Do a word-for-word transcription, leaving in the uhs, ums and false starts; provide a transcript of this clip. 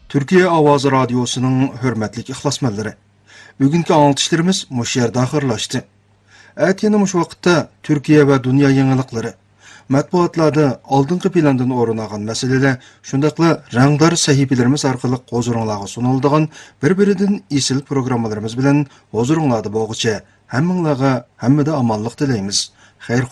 Türkiye Avazı Radyosu'nun hürmetlik ihlasmenleri. Bugünkü anlatışlarımız muş yerda ahırlaştı. Әтені muş vaqtda Türkiye ve dünya yenilikleri, matbuatlarda aldınqı plandan oranagan meseleler, şundaqla rangdar sahifelerimiz arqılı huzurunlağı sunulduğun bir-birinden isil programmalarımız bilen huzurunladı boğuça, hemminglağa hemmede amanlık dileyimiz. Xeyr